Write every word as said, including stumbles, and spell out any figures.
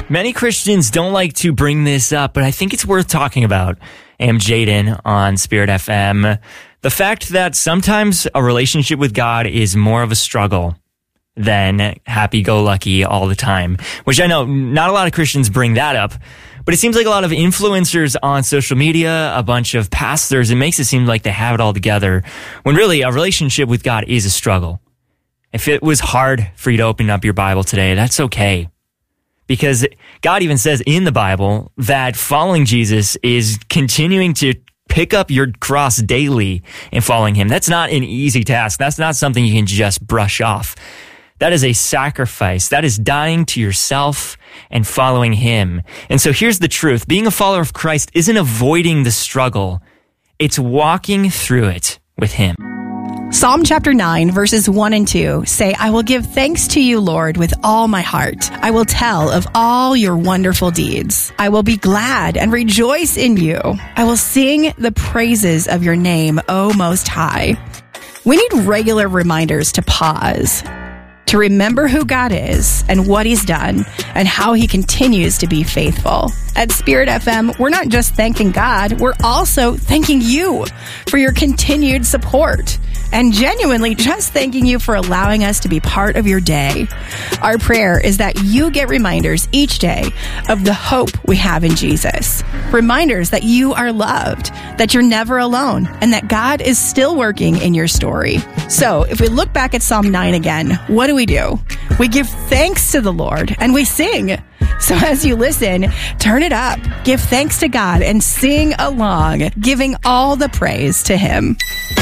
Many Christians don't like to bring this up, but I think it's worth talking about. I'm Jaden on Spirit F M. The fact that sometimes a relationship with God is more of a struggle than happy-go-lucky all the time, which I know not a lot of Christians bring that up, but it seems like a lot of influencers on social media, a bunch of pastors, it makes it seem like they have it all together, when really a relationship with God is a struggle. If it was hard for you to open up your Bible today, that's okay. Because God even says in the Bible that following Jesus is continuing to pick up your cross daily and following him. That's not an easy task. That's not something you can just brush off. That is a sacrifice. That is dying to yourself and following him. And so here's the truth. Being a follower of Christ isn't avoiding the struggle. It's walking through it with him. Psalm chapter nine, verses one and two say, I will give thanks to you, Lord, with all my heart. I will tell of all your wonderful deeds. I will be glad and rejoice in you. I will sing the praises of your name, O Most High. We need regular reminders to pause, to remember who God is and what he's done and how he continues to be faithful. At Spirit F M, we're not just thanking God, we're also thanking you for your continued support and genuinely just thanking you for allowing us to be part of your day. Our prayer is that you get reminders each day of the hope we have in Jesus. Reminders that you are loved, that you're never alone, and that God is still working in your story. So if we look back at Psalm nine again, what do we do? We give thanks to the Lord and we sing. So as you listen, turn it up, give thanks to God, and sing along, giving all the praise to him.